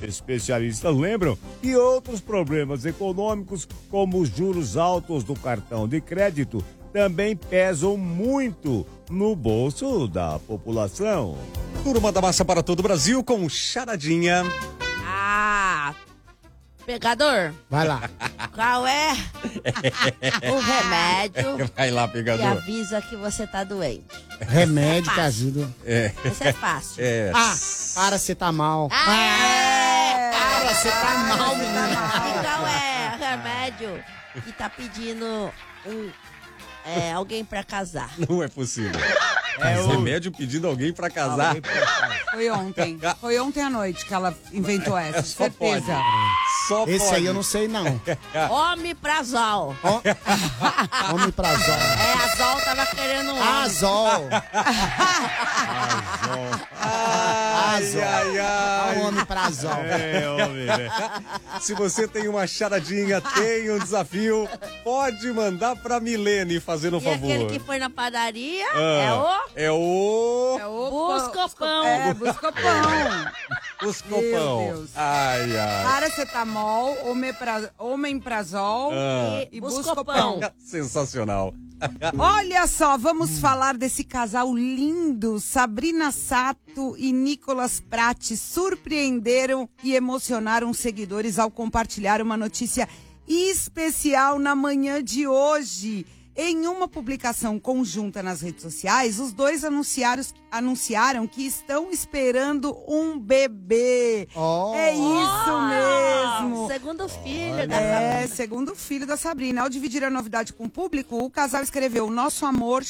Especialistas lembram que outros problemas econômicos, como os juros altos do cartão de crédito, também pesam muito no bolso da população. Turma da Massa para todo o Brasil com charadinha. Pegador, Vai lá. qual é o remédio Vai lá, que pegador. avisa que você tá doente? Remédio que ajuda. Isso é fácil. Paracetamol. Paracetamol, menina. Qual é o remédio que tá pedindo alguém pra casar? Não é possível. Remédio pedindo alguém pra casar. Foi ontem. Foi ontem à noite que ela inventou essa, Só certeza. Só Esse pode. aí eu não sei, não. Omeprazol. Omeprazol. Azol tava querendo um. Azol. Ai. Omeprazol. Se você tem uma charadinha, tem um desafio, pode mandar pra Milene fazendo o E favor. aquele que foi na padaria É o Buscopão. Buscopão. Buscopão. Meu Deus. Ai. Paracetamol, omeprazol e Buscopão. Sensacional. Olha só, vamos falar desse casal lindo. Sabrina Sato e Nicolas Prati surpreenderam e emocionaram seguidores ao compartilhar uma notícia especial na manhã de hoje. Em uma publicação conjunta nas redes sociais, os dois anunciaram que estão esperando um bebê. Oh. É isso mesmo. Segundo filho da Sabrina. Segundo filho da Sabrina. Ao dividir a novidade com o público, o casal escreveu: nosso amor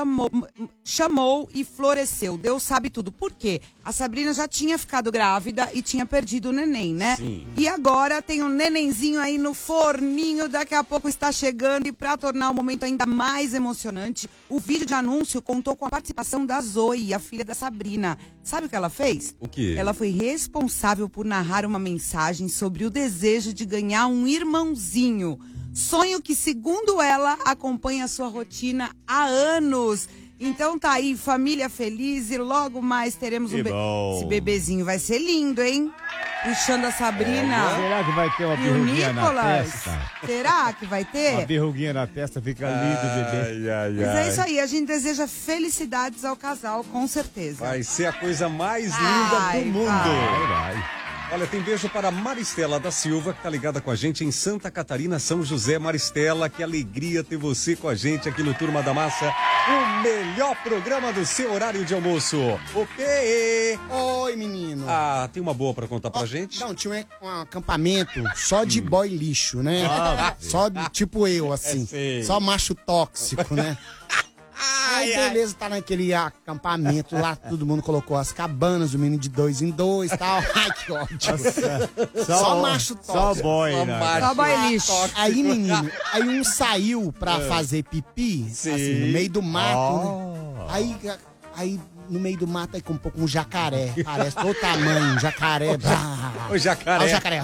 chamou e floresceu. Deus sabe tudo. Por quê? A Sabrina já tinha ficado grávida e tinha perdido o neném, né? Sim. E agora tem um nenenzinho aí no forninho, daqui a pouco está chegando, e para tornar o momento ainda mais emocionante, o vídeo de anúncio contou com a participação da Zoe, a filha da Sabrina. Sabe o que ela fez? O quê? Ela foi responsável por narrar uma mensagem sobre o desejo de ganhar um irmãozinho. Sonho que, segundo ela, acompanha a sua rotina há anos. Então tá aí, família feliz, e logo mais teremos um bom. Esse bebezinho vai ser lindo, hein? Puxando a Sabrina. Será que vai ter uma E o verruguinha na Nicolas? testa? Será que vai Uma ter? verruguinha na testa, fica lindo, bebê. Mas é isso aí, a gente deseja felicidades ao casal, com certeza. Vai ser a coisa mais linda Vai, do mundo. Vai. Olha, tem beijo para Maristela da Silva, que tá ligada com a gente em Santa Catarina, São José. Maristela, que alegria ter você com a gente aqui no Turma da Massa. O melhor programa do seu horário de almoço. O quê? Oi, menino. Tem uma boa pra contar pra gente? Não, tinha um acampamento só de boy lixo, né? Só tipo eu, assim. sei. Só macho tóxico, né? Aí, beleza, tá naquele acampamento lá, todo mundo colocou as cabanas, o menino de 2 em 2 e tal. Ai, que ódio. Só macho tóxico. Só boy, Só né? macho. Só boy lixo. Aí, menino, aí um saiu pra fazer pipi, Sim. assim, no meio do mato, né? Aí no meio do mato, aí com um jacaré. Parece todo tamanho, um jacaré. O jacaré. Aí o jacaré.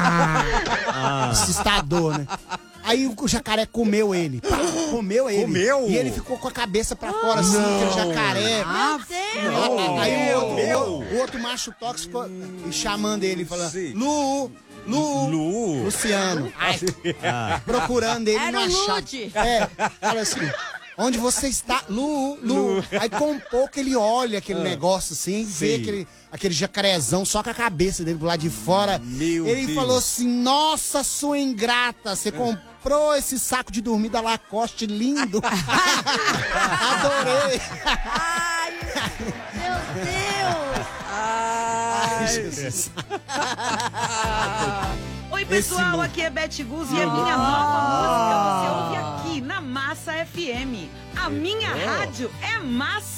Assustador, né? Aí o jacaré comeu ele. Comeu ele. Comeu? E ele ficou com a cabeça pra fora, assim, aquele jacaré. Aí o outro macho tóxico chamando ele, falando: Sim. Luciano. Procurando ele, Era não o achava. Lute. Fala assim: onde você está? Lu. Aí com um pouco ele olha aquele negócio assim, vê aquele jacarezão só com a cabeça dele do lado de fora. Meu ele Deus. falou assim: nossa, sua ingrata, você comprou esse saco de dormir da Lacoste lindo. Adorei. Ai, meu Deus. Ai, Jesus. Oi, pessoal, aqui é Beth Guz e a minha nova música você ouve aqui na Massa FM. A minha rádio é massa.